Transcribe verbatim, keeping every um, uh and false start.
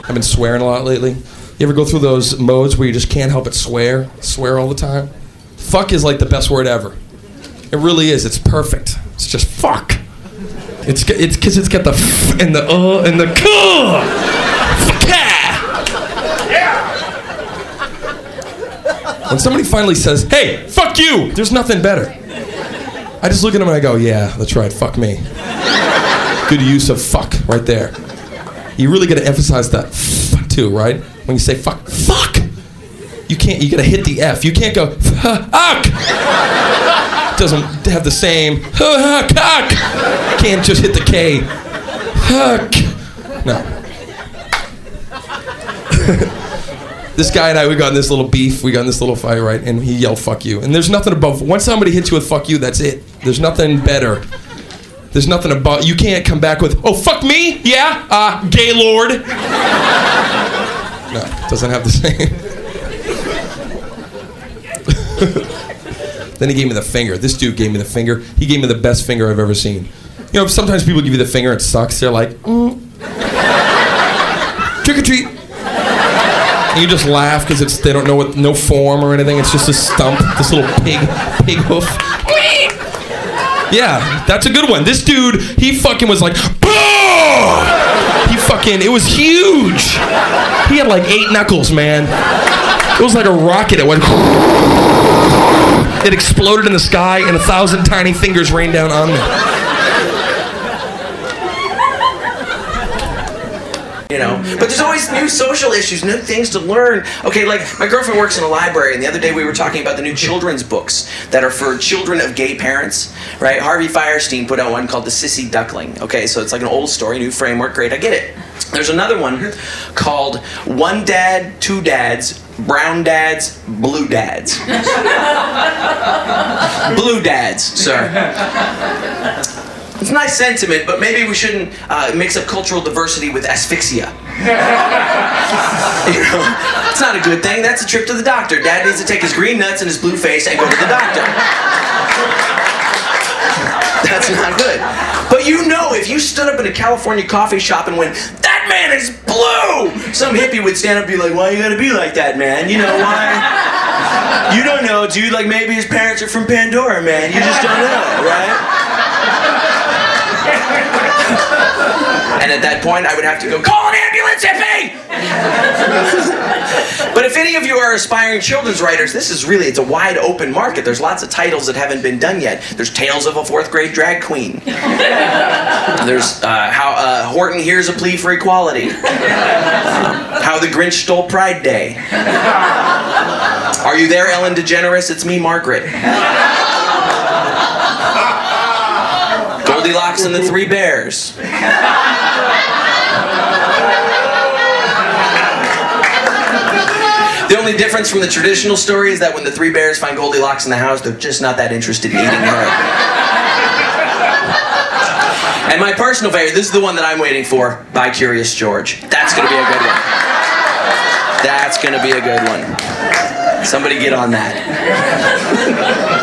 I've been swearing a lot lately. You ever go through those modes where you just can't help but swear? Swear all the time? Fuck is like the best word ever. It really is. It's perfect. It's just fuck. It's it's because it's got the f and the uh and the kuh. Fuck yeah. When somebody finally says, hey, fuck you, there's nothing better. I just look at them and I go, yeah, that's right, fuck me. Good use of fuck right there. You really got to emphasize that f too, right? When you say fuck, fuck. You can't. You got to hit the F. You can't go fuck. It doesn't have the same fuck. Can't just hit the K. Fuck. No. This guy and I, we got in this little beef. We got in this little fight, right? And he yelled "fuck you." And there's nothing above. Once somebody hits you with "fuck you," that's it. There's nothing better. There's nothing about. You can't come back with "oh fuck me, yeah, uh, gay lord." No, it doesn't have the same. Then he gave me the finger. This dude gave me the finger. He gave me the best finger I've ever seen. You know, sometimes people give you the finger, it sucks. They're like, mm. Trick or treat. And you just laugh because it's they don't know what, no form or anything. It's just a stump, this little pig, pig hoof. Yeah, that's a good one. This dude, he fucking was like, boom! He fucking, it was huge. He had like eight knuckles, man. It was like a rocket. It went. It exploded in the sky, and a thousand tiny fingers rained down on me. You know, but there's always new social issues, new things to learn. Okay, like my girlfriend works in a library, and the other day we were talking about the new children's books that are for children of gay parents, right? Harvey Firestein put out one called The Sissy Duckling. Okay, so it's like an old story, new framework, great, I get it. There's another one called One Dad, Two Dads, Brown Dads, Blue Dads. Blue Dads, sir. It's a nice sentiment, but maybe we shouldn't uh, mix up cultural diversity with asphyxia. You know, it's not a good thing. That's a trip to the doctor. Dad needs to take his green nuts and his blue face and go to the doctor. That's not good. But you know, if you stood up in a California coffee shop and went, that man is blue! Some hippie would stand up and be like, why you gotta be like that, man? You know, why? You don't know, dude. Like, maybe his parents are from Pandora, man. You just don't know, right? And at that point, I would have to go, call an ambulance, hippie! But if any of you are aspiring children's writers, this is really, it's a wide open market. There's lots of titles that haven't been done yet. There's Tales of a Fourth Grade Drag Queen. There's uh, How uh, Horton Hears a Plea for Equality. Uh, How the Grinch Stole Pride Day. Are you there, Ellen DeGeneres? It's me, Margaret. Goldilocks and the Three Bears. The only difference from the traditional story is that when the three bears find Goldilocks in the house, they're just not that interested in eating her. And my personal favorite, this is the one that I'm waiting for, by Curious George. That's gonna be a good one. That's gonna be a good one. Somebody get on that.